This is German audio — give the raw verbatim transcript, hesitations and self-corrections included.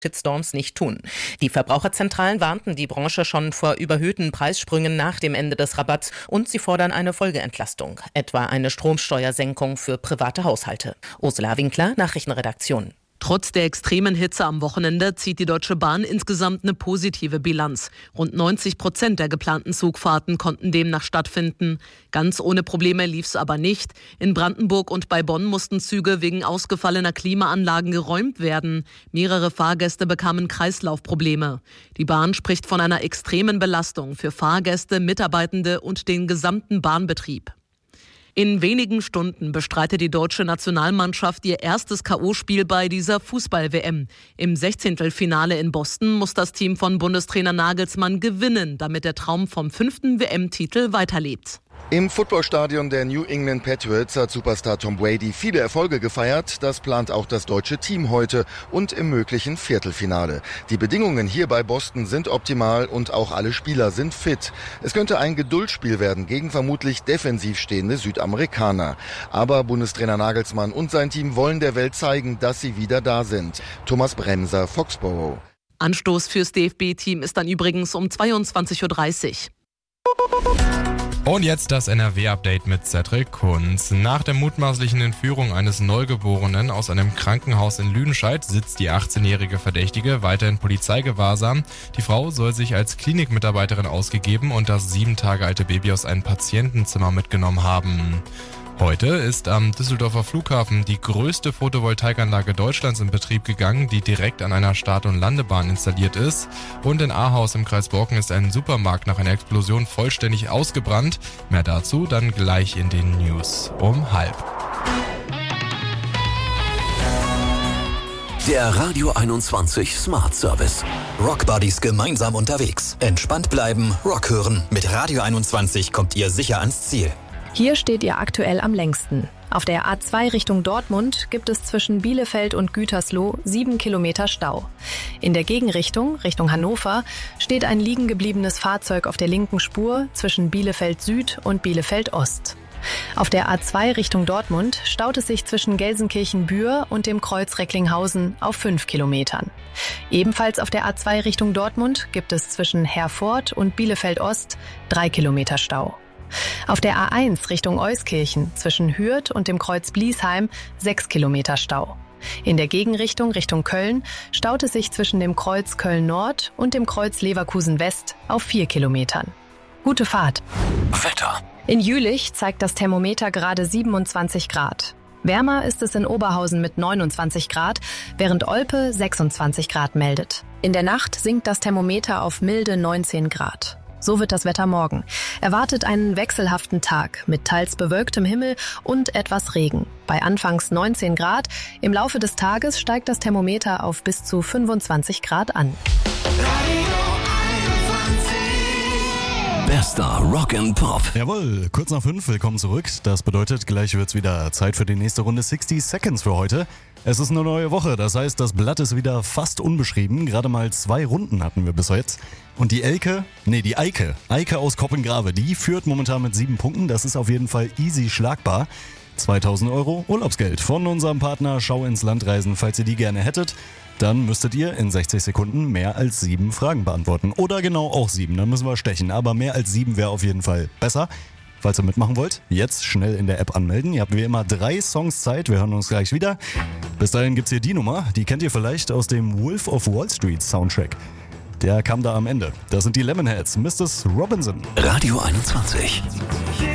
Shitstorms nicht tun. Die Verbraucherzentralen warnten die Branche schon vor überhöhten Preissprüngen nach dem Ende des Rabatts und sie fordern eine Folgeentlastung, etwa eine Stromsteuersenkung für private Haushalte. Ursula Winkler, Nachrichtenredaktion. Trotz der extremen Hitze am Wochenende zieht die Deutsche Bahn insgesamt eine positive Bilanz. Rund neunzig Prozent der geplanten Zugfahrten konnten demnach stattfinden. Ganz ohne Probleme lief es aber nicht. In Brandenburg und bei Bonn mussten Züge wegen ausgefallener Klimaanlagen geräumt werden. Mehrere Fahrgäste bekamen Kreislaufprobleme. Die Bahn spricht von einer extremen Belastung für Fahrgäste, Mitarbeitende und den gesamten Bahnbetrieb. In wenigen Stunden bestreitet die deutsche Nationalmannschaft ihr erstes K O-Spiel bei dieser Fußball-W M. Im Sechzehntelfinale in Boston muss das Team von Bundestrainer Nagelsmann gewinnen, damit der Traum vom fünften W M-Titel weiterlebt. Im Footballstadion der New England Patriots hat Superstar Tom Brady viele Erfolge gefeiert. Das plant auch das deutsche Team heute und im möglichen Viertelfinale. Die Bedingungen hier bei Boston sind optimal und auch alle Spieler sind fit. Es könnte ein Geduldsspiel werden gegen vermutlich defensiv stehende Südamerikaner. Aber Bundestrainer Nagelsmann und sein Team wollen der Welt zeigen, dass sie wieder da sind. Thomas Bremser, Foxborough. Anstoß fürs D F B-Team ist dann übrigens um zweiundzwanzig Uhr dreißig. Und jetzt das N R W-Update mit Cedric Kunz. Nach der mutmaßlichen Entführung eines Neugeborenen aus einem Krankenhaus in Lüdenscheid sitzt die achtzehnjährige Verdächtige weiter in Polizeigewahrsam. Die Frau soll sich als Klinikmitarbeiterin ausgegeben und das sieben Tage alte Baby aus einem Patientenzimmer mitgenommen haben. Heute ist am Düsseldorfer Flughafen die größte Photovoltaikanlage Deutschlands in Betrieb gegangen, die direkt an einer Start- und Landebahn installiert ist. Und in Ahaus im Kreis Borken ist ein Supermarkt nach einer Explosion vollständig ausgebrannt. Mehr dazu dann gleich in den News um halb. Der Radio einundzwanzig Smart Service. Rockbuddies gemeinsam unterwegs. Entspannt bleiben, Rock hören. Mit Radio einundzwanzig kommt ihr sicher ans Ziel. Hier steht ihr aktuell am längsten. Auf der A zwei Richtung Dortmund gibt es zwischen Bielefeld und Gütersloh sieben Kilometer Stau. In der Gegenrichtung, Richtung Hannover, steht ein liegen gebliebenes Fahrzeug auf der linken Spur zwischen Bielefeld Süd und Bielefeld Ost. Auf der A zwei Richtung Dortmund staut es sich zwischen Gelsenkirchen-Bühr und dem Kreuz Recklinghausen auf fünf Kilometern. Ebenfalls auf der A zwei Richtung Dortmund gibt es zwischen Herford und Bielefeld Ost drei Kilometer Stau. Auf der A eins Richtung Euskirchen zwischen Hürth und dem Kreuz Bliesheim sechs Kilometer Stau. In der Gegenrichtung Richtung Köln staut es sich zwischen dem Kreuz Köln-Nord und dem Kreuz Leverkusen-West auf vier Kilometern. Gute Fahrt. Wetter. In Jülich zeigt das Thermometer gerade siebenundzwanzig Grad. Wärmer ist es in Oberhausen mit neunundzwanzig Grad, während Olpe sechsundzwanzig Grad meldet. In der Nacht sinkt das Thermometer auf milde neunzehn Grad. So wird das Wetter morgen. Erwartet einen wechselhaften Tag mit teils bewölktem Himmel und etwas Regen. Bei anfangs neunzehn Grad, im Laufe des Tages steigt das Thermometer auf bis zu fünfundzwanzig Grad an. Bester Rock and Pop. Jawohl, kurz nach fünf, willkommen zurück. Das bedeutet, gleich wird's wieder Zeit für die nächste Runde sechzig Seconds für heute. Es ist eine neue Woche, das heißt, das Blatt ist wieder fast unbeschrieben. Gerade mal zwei Runden hatten wir bis jetzt. Und die Elke, nee, die Eike, Eike aus Koppengrave, die führt momentan mit sieben Punkten. Das ist auf jeden Fall easy schlagbar. zweitausend Euro Urlaubsgeld von unserem Partner Schau ins Land reisen. Falls ihr die gerne hättet, dann müsstet ihr in sechzig Sekunden mehr als sieben Fragen beantworten. Oder genau auch sieben, dann müssen wir stechen. Aber mehr als sieben wäre auf jeden Fall besser. Falls ihr mitmachen wollt, jetzt schnell in der App anmelden. Ihr habt wie immer drei Songs Zeit. Wir hören uns gleich wieder. Bis dahin gibt's hier die Nummer. Die kennt ihr vielleicht aus dem Wolf of Wall Street Soundtrack. Der kam da am Ende. Das sind die Lemonheads, Missus Robinson. Radio einundzwanzig.